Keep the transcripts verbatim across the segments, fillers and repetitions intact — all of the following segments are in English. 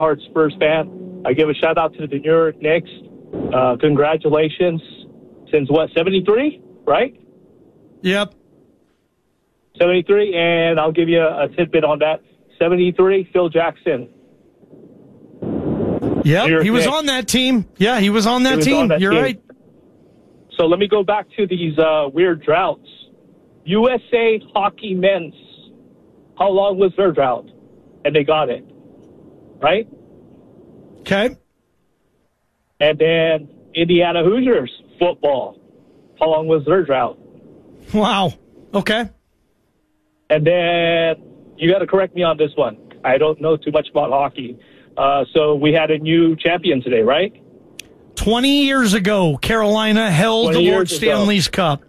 diehard Spurs fan. I give a shout out to the New York Knicks. Uh, congratulations. Since what, seventy-three, right? Yep. seventy-three, and I'll give you a, a tidbit on that. seventy-three, Phil Jackson. Yep, he was Knicks. on that team. Yeah, he was on that was team. On that You're team. right. So let me go back to these uh, weird droughts. U S A Hockey Men's. How long was their drought? And they got it. Right? Okay. And then Indiana Hoosiers football. How long was their drought? Wow. Okay. And then you got to correct me on this one. I don't know too much about hockey. Uh, so we had a new champion today, right? Twenty years ago, Carolina held the Lord Stanley's Cup.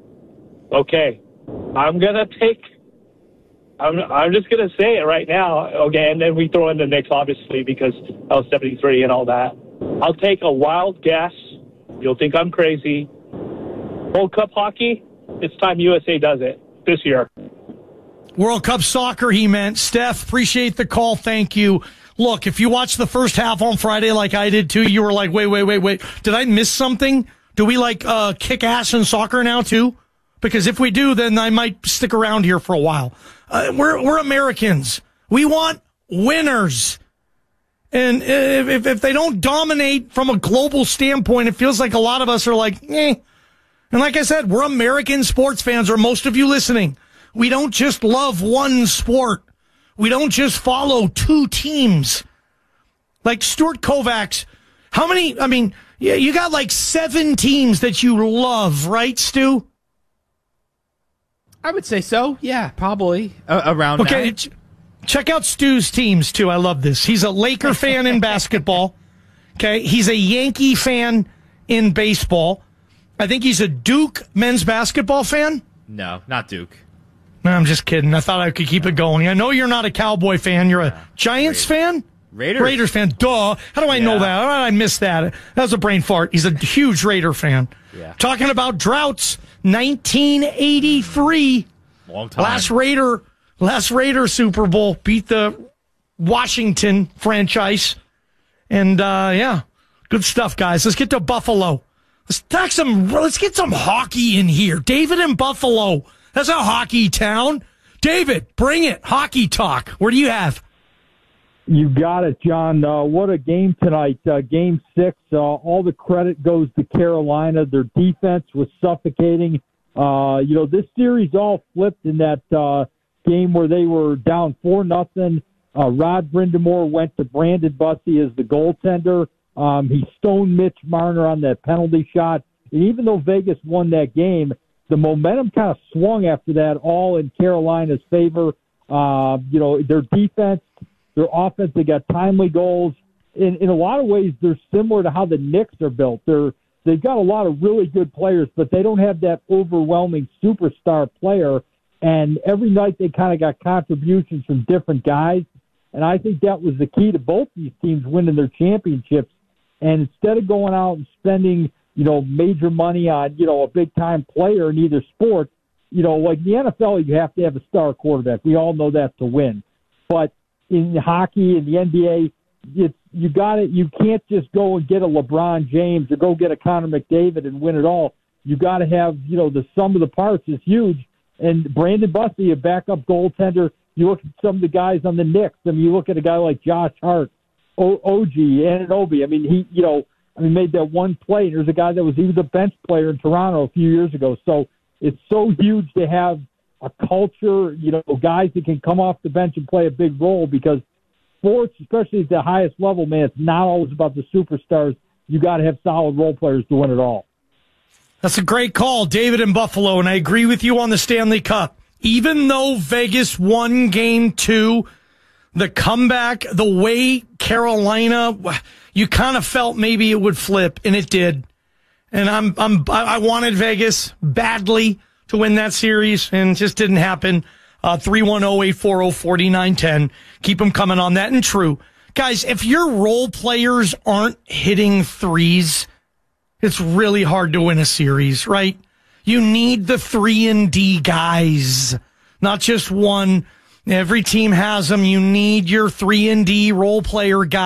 Okay, I'm gonna take. I'm I'm just gonna say it right now. Okay, and then we throw in the Knicks, obviously, because I was seventy-three and all that. I'll take a wild guess. You'll think I'm crazy. World Cup hockey. It's time U S A does it this year. World Cup soccer, he meant. Steph, appreciate the call. Thank you. Look, if you watched the first half on Friday like I did too, you were like, wait, wait, wait, wait. Did I miss something? Do we like uh, kick ass in soccer now too? Because if we do, then I might stick around here for a while. Uh, we're we're Americans. We want winners. And if, if if they don't dominate from a global standpoint, it feels like a lot of us are like, eh. And like I said, we're American sports fans, or most of you listening. We don't just love one sport. We don't just follow two teams. Like Stuart Kovacs, how many, I mean, yeah, you got like seven teams that you love, right, Stu? I would say so. Yeah, probably uh, around okay, that. Ch- check out Stu's teams, too. I love this. He's a Laker fan in basketball. Okay, he's a Yankee fan in baseball. I think he's a Duke men's basketball fan. No, not Duke. No, I'm just kidding. I thought I could keep it going. I know you're not a Cowboy fan. You're a yeah. Giants Raiders. fan? Raiders. Raiders fan. Duh. How do I yeah. know that? How did I miss that? That was a brain fart. He's a huge Raider fan. Yeah. Talking about droughts, nineteen eighty-three. Long time. Last Raider, last Raider Super Bowl beat the Washington franchise. And, uh, yeah, good stuff, guys. Let's get to Buffalo. Let's talk some, let's get some hockey in here. David in Buffalo. That's a hockey town. David, bring it. Hockey talk. Where do you have? You got it, John. Uh, what a game tonight. Uh, game six. Uh, all the credit goes to Carolina. Their defense was suffocating. Uh, you know, this series all flipped in that uh, game where they were down four nothing. Uh, Rod Brindamore went to Brandon Bussey as the goaltender. Um, he stoned Mitch Marner on that penalty shot. And even though Vegas won that game, the momentum kind of swung after that, all in Carolina's favor. Uh, you know, their defense, their offense, they got timely goals. In in a lot of ways, they're similar to how the Knicks are built. They're they've got a lot of really good players, but they don't have that overwhelming superstar player. And every night they kind of got contributions from different guys. And I think that was the key to both these teams winning their championships. And instead of going out and spending, you know, major money on, you know, a big-time player in either sport, you know, like the N F L, you have to have a star quarterback. We all know that to win. But in hockey and the N B A, it's, you got it. You can't just go and get a LeBron James or go get a Connor McDavid and win it all. You got to have, you know, the sum of the parts is huge. And Brandon Bussey, a backup goaltender, you look at some of the guys on the Knicks. I mean, you look at a guy like Josh Hart, o- O G, Anunoby. I mean, he, you know, I mean, made that one play. There's a guy that was, he was a bench player in Toronto a few years ago. So it's so huge to have a culture, you know, guys that can come off the bench and play a big role, because sports, especially at the highest level, man, it's not always about the superstars. You got to have solid role players to win it all. That's a great call, David in Buffalo, and I agree with you on the Stanley Cup. Even though Vegas won game two, the comeback, the way Carolina, you kind of felt maybe it would flip, and it did. And I'm, I'm, I wanted Vegas badly to win that series, and it just didn't happen. Uh, three one zero, eight four zero, four nine one zero. Keep them coming on that. And true, guys, if your role players aren't hitting threes, it's really hard to win a series, right? You need the three and D guys, not just one. Every team has them. You need your three and D role player guy.